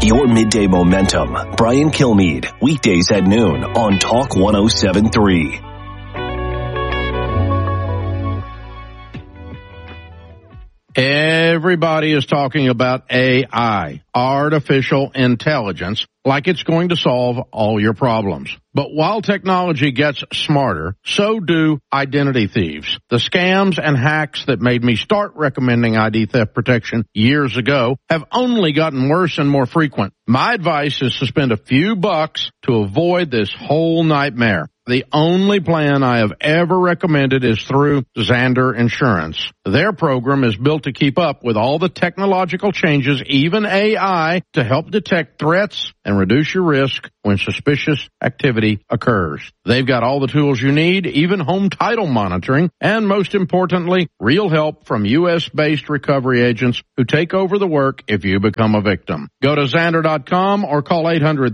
Your midday momentum. Brian Kilmeade, weekdays at noon on Talk 107.3. Everybody is talking about AI, artificial intelligence, like it's going to solve all your problems. But while technology gets smarter, so do identity thieves. The scams and hacks that made me start recommending ID theft protection years ago have only gotten worse and more frequent. My advice is to spend a few bucks to avoid this whole nightmare. The only plan I have ever recommended is through Zander Insurance. Their program is built to keep up with all the technological changes, even AI, to help detect threats and reduce your risk when suspicious activity occurs. They've got all the tools you need, even home title monitoring, and most importantly, real help from U.S.-based recovery agents who take over the work if you become a victim. Go to Zander.com or call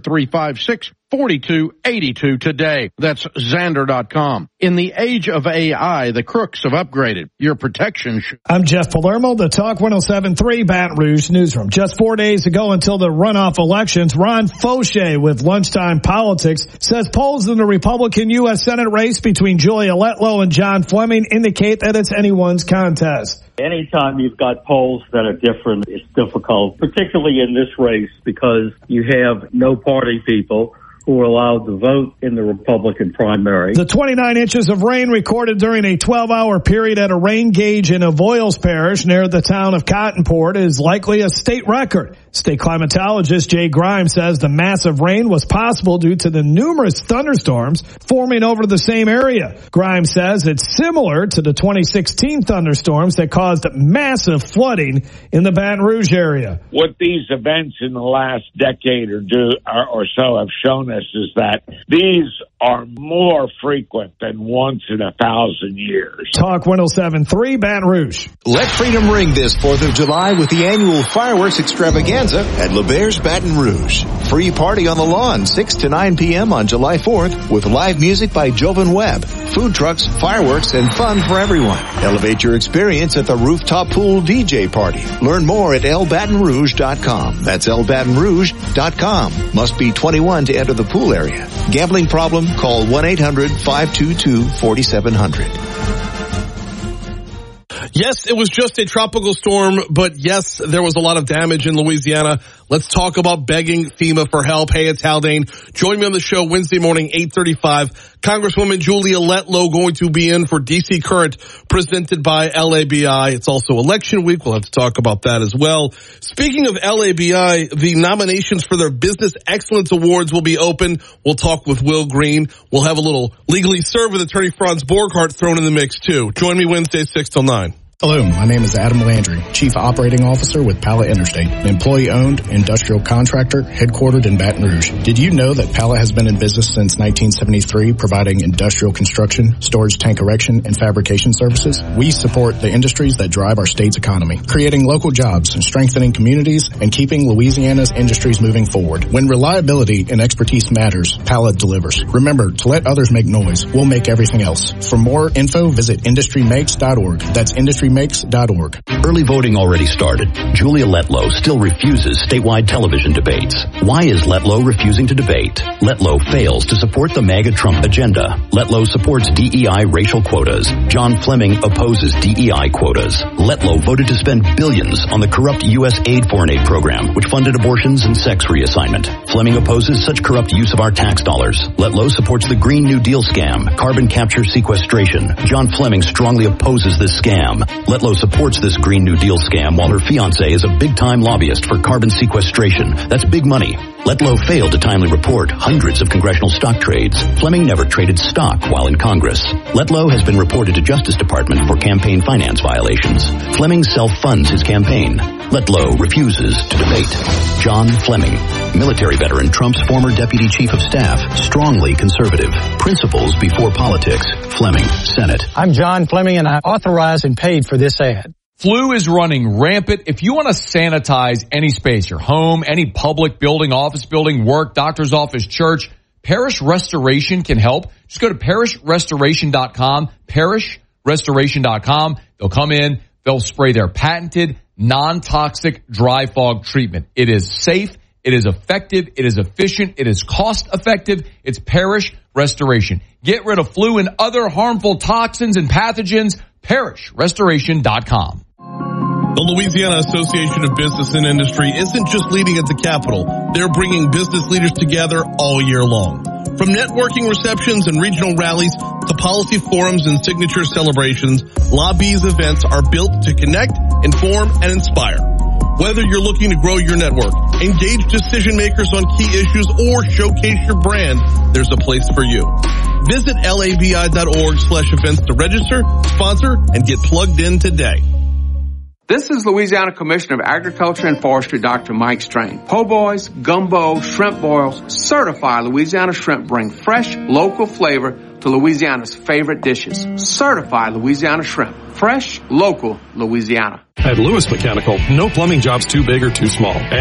800-356-4282 today. That's Zander.com. In the age of AI, the crooks have upgraded. Your protection should. I'm Jeff Palermo, the Talk 107.3 Baton Rouge Newsroom. Just 4 days ago until the runoff elections, Ron Fauché with Lunchtime Politics says polls in the Republican U.S. Senate race between Julia Letlow and John Fleming indicate that it's anyone's contest. Anytime you've got polls that are different, it's difficult, particularly in this race, because you have no party people who are allowed to vote in the Republican primary. The 29 inches of rain recorded during a 12-hour period at a rain gauge in Avoyelles Parish near the town of Cottonport is likely a state record. State climatologist Jay Grimes says the massive rain was possible due to the numerous thunderstorms forming over the same area. Grimes says it's similar to the 2016 thunderstorms that caused massive flooding in the Baton Rouge area. What these events in the last decade or so have shown us is that these are more frequent than once in 1,000 years. Talk 107.3 Baton Rouge. Let freedom ring this 4th of July with the annual fireworks extravaganza at LeBairs Baton Rouge. Free party on the lawn 6 to 9 p.m. on July 4th with live music by Jovan Webb, food trucks, fireworks, and fun for everyone. Elevate your experience at the rooftop pool DJ party. Learn more at lbatonrouge.com. That's lbatonrouge.com. Must be 21 to enter the pool area. Gambling problem? Call 1-800-522-4700. Yes, it was just a tropical storm, but yes, there was a lot of damage in Louisiana. Let's talk about begging FEMA for help. Hey, it's Haldane. Join me on the show Wednesday morning, 8:35. Congresswoman Julia Letlow going to be in for DC Current, presented by LABI. It's also election week. We'll have to talk about that as well. Speaking of LABI, the nominations for their Business Excellence Awards will be open. We'll talk with Will Green. We'll have a little Legally Served with attorney Franz Borghardt thrown in the mix too. Join me Wednesday, 6 till 9. Hello, my name is Adam Landry, Chief Operating Officer with Pallet Interstate, an employee-owned industrial contractor headquartered in Baton Rouge. Did you know that Pallet has been in business since 1973, providing industrial construction, storage tank erection, and fabrication services? We support the industries that drive our state's economy, creating local jobs, strengthening communities, and keeping Louisiana's industries moving forward. When reliability and expertise matters, Pallet delivers. Remember, to let others make noise, we'll make everything else. For more info, visit industrymakes.org. That's industrymakes.org. Early voting already started. Julia Letlow still refuses statewide television debates. Why is Letlow refusing to debate? Letlow fails to support the MAGA Trump agenda. Letlow supports DEI racial quotas. John Fleming opposes DEI quotas. Letlow voted to spend billions on the corrupt U.S. foreign aid program, which funded abortions and sex reassignment. Fleming opposes such corrupt use of our tax dollars. Letlow supports the Green New Deal scam, carbon capture sequestration. John Fleming strongly opposes this scam. Letlow supports this Green New Deal scam while her fiancé is a big-time lobbyist for carbon sequestration. That's big money. Letlow failed to timely report hundreds of congressional stock trades. Fleming never traded stock while in Congress. Letlow has been reported to Justice Department for campaign finance violations. Fleming self-funds his campaign. Letlow refuses to debate. John Fleming, military veteran, Trump's former deputy chief of staff, strongly conservative. Principles before politics. Fleming, Senate. I'm John Fleming, and I authorized and paid for this ad. Flu is running rampant. If you want to sanitize any space, your home, any public building, office building, work, doctor's office, church, Parish Restoration can help. Just go to parishrestoration.com, parishrestoration.com. They'll come in, they'll spray their patented non-toxic dry fog treatment. It is safe It is effective. It is efficient. It is cost effective. It's Parrish Restoration. Get rid of flu and other harmful toxins and pathogens. ParrishRestoration.com. The Louisiana Association of Business and Industry isn't just leading at the Capitol. They're bringing business leaders together all year long. From networking receptions and regional rallies to policy forums and signature celebrations, Lobby's events are built to connect, inform, and inspire. Whether you're looking to grow your network, engage decision makers on key issues, or showcase your brand, there's a place for you. Visit labi.org/events to register, sponsor, and get plugged in today. This is Louisiana Commissioner of Agriculture and Forestry, Dr. Mike Strain. Po' boys, gumbo, shrimp boils, certified Louisiana shrimp bring fresh, local flavor to Louisiana's favorite dishes. Certified Louisiana shrimp. Fresh, local, Louisiana. At Lewis Mechanical, no plumbing job's too big or too small.